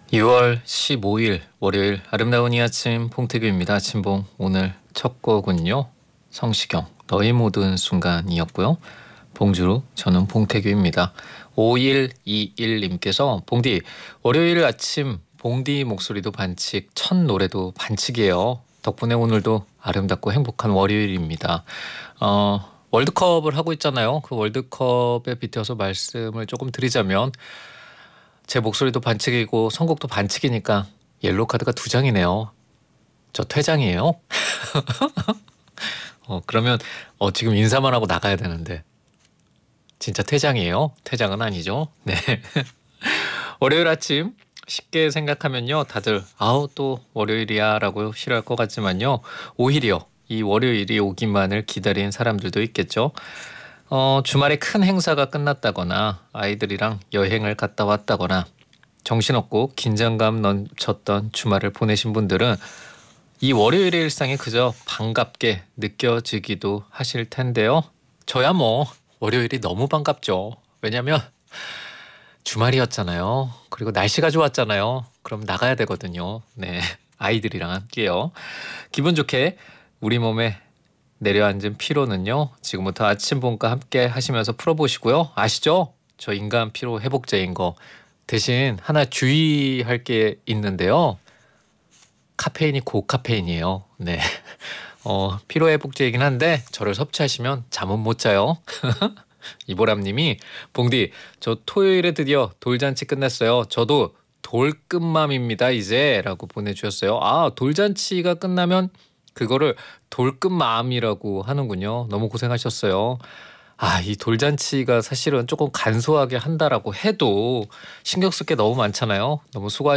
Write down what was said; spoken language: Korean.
2월 15일 월요일 아름다운 이 아침 봉태규입니다. 친봉 오늘 첫 곡은요. 성시경 너의 모든 순간이었고요. 봉주루 저는 봉태규입니다. 5121님께서 봉디 월요일 아침 봉디 목소리도 반칙 첫 노래도 반칙이에요. 덕분에 오늘도 아름답고 행복한 월요일입니다. 월드컵을 하고 있잖아요. 그 월드컵에 빗대어서 말씀을 조금 드리자면 제 목소리도 반칙이고 선곡도 반칙이니까 옐로우 카드가 2장이네요. 저 퇴장이에요. 그러면 지금 인사만 하고 나가야 되는데 진짜 퇴장이에요? 퇴장은 아니죠. 네. 월요일 아침 쉽게 생각하면요. 다들 아우 또 월요일이야 라고 싫어할 것 같지만요. 오히려 이 월요일이 오기만을 기다린 사람들도 있겠죠. 주말에 큰 행사가 끝났다거나 아이들이랑 여행을 갔다 왔다거나 정신없고 긴장감 넘쳤던 주말을 보내신 분들은 이 월요일의 일상이 그저 반갑게 느껴지기도 하실 텐데요. 저야 뭐 월요일이 너무 반갑죠. 왜냐면 주말이었잖아요. 그리고 날씨가 좋았잖아요. 그럼 나가야 되거든요. 네, 아이들이랑 함께요. 기분 좋게 우리 몸에 내려앉은 피로는요. 지금부터 아침 본과 함께 하시면서 풀어보시고요. 아시죠? 저 인간 피로 회복제인 거. 대신 하나 주의할 게 있는데요. 카페인이 고카페인이에요. 네. 피로 회복제이긴 한데 저를 섭취하시면 잠은 못 자요. 이보람님이 봉디 저 토요일에 드디어 돌잔치 끝냈어요. 저도 돌끝맘입니다 이제 라고 보내주셨어요. 아, 돌잔치가 끝나면 그거를 돌끝맘이라고 하는군요. 너무 고생하셨어요. 이 돌잔치가 사실은 조금 간소하게 한다라고 해도 신경 쓸 게 너무 많잖아요. 너무 수고하셨습니다.